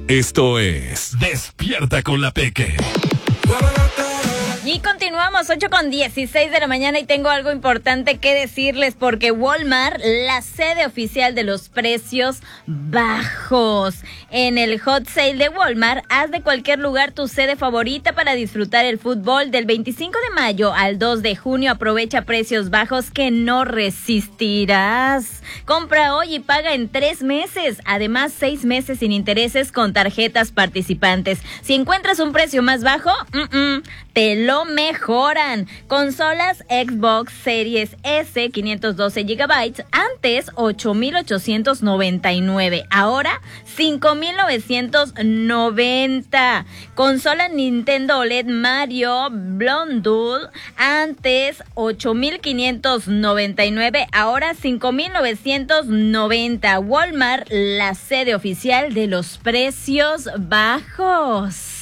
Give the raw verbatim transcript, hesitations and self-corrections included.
Esto es Despierta con la Peque. Y continuamos, ocho con dieciséis de la mañana, y tengo algo importante que decirles porque Walmart, la sede oficial de los precios bajos. En el Hot Sale de Walmart, haz de cualquier lugar tu sede favorita para disfrutar el fútbol. Del veinticinco de mayo al dos de junio, aprovecha precios bajos que no resistirás. Compra hoy y paga en tres meses. Además, seis meses sin intereses con tarjetas participantes. Si encuentras un precio más bajo, mm-mm, te lo mejoran. Consolas Xbox Series S quinientos doce gigabytes, antes ocho mil ochocientos noventa y nueve, ahora cinco mil novecientos noventa. Consola Nintendo O L E D Mario Bundle, antes ocho mil quinientos noventa y nueve, ahora cinco mil novecientos noventa. Walmart, la sede oficial de los precios bajos.